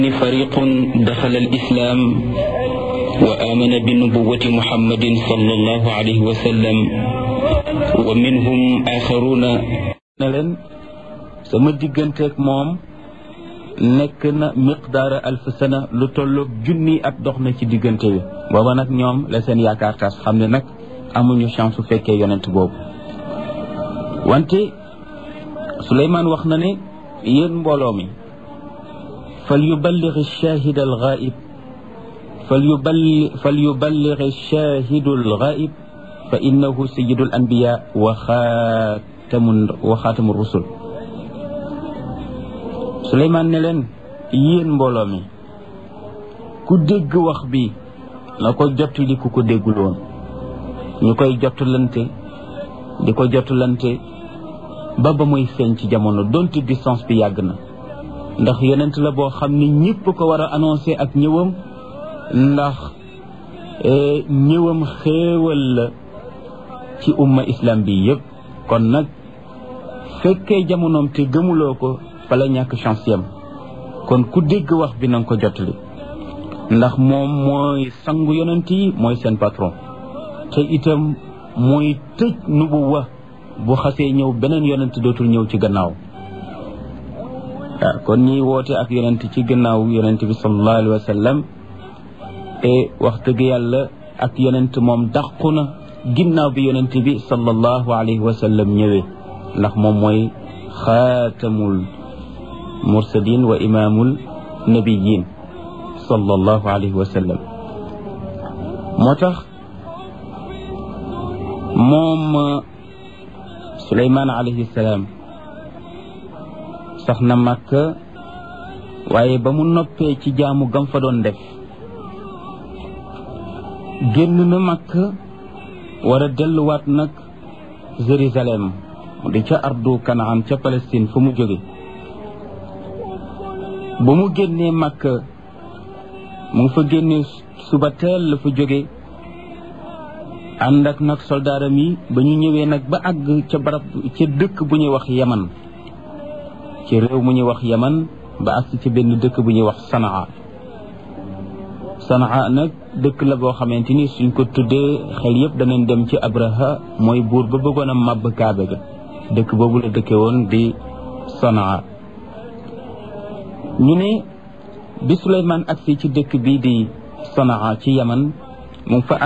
فريق دخل الإسلام وآمن بنبوة محمد صلى الله عليه وسلم ومنهم آخرون نلن sama digganteeg moom nekk na miqdaara alf sana lu tolloog junni at dox na ci diggante bi booba nag ñoom la seen yaakaar tas xam ne nag amuñu chance su fekkee yonent boobu wante Suleymaan wax na ne yéen mbooloo mi فليبلغ الشاهد الغائب فليبلغ الشاهد الغائب فإنه سيد الأنبياء وخاتم الرسل Suleymaan ne leen yéen mbooloo mi ku dégg wax bi na ko jottali ku ko déggul woon ñu koy jottalante di ko jottalante ba muy feeñ ci jamono donte distance bi yàgg na ndax yonent la boo xam ne ñëpp ko war a annoncé ak ñëwam ndax ñëwam xéewal la ci umma islam bi yëpp kon nag fekkee jamonoom te gëmuloo ko fa la ñàkk chance yam kon ku dégg wax bi nanga ko jottali ndax moom mooy sangu yonent yi mooy seen patron te itam mooy tëj nubuwa bu xasee ñëw beneen yonent dootul ñëw ci gannaaw kon ñi woote ak yonent ci gannaaw yonent bi sallallahu alayhi wa sallam te wax dëgg yàlla ak yonent moom dàqu na ginnaaw bi yonent bi sallallahu alayhi wa sallam ñëwee ndax moom mooy xaatamul mursalin wa imaamul nabiyin sallallahu alayhi wa sallam moo tax moom Suleymaan alayhi salaam sax na Makka waaye ba mu noppee ci jaamu gam fa doon def génn na Makka war a delluwaat nag Jérusalem di ca ardu Kanaan ca Palestine fu mu jóge ba mu génnee Makka mu ngi fa génnee suba teel la fa jóge ànd ak nag soldaaram yi ba ñu ñëwee nag ba àgg ca barab ca dëkk bu ñuy wax Yaman ci réew mu ñuy wax Yaman ba agsi ci benn dëkk bu ñuy wax Sanaa nag dëkk la boo xamante ni suñ ko tuddee xel yëpp danañ dem ci Abraha mooy buur ba bëggoon a màbb Kaaba ga dëkk boobu la dëkke woon di Sanaa ñu ne bi Suleymaan agsi ci dëkk bii di Sanaa ci Yaman mu ngi fa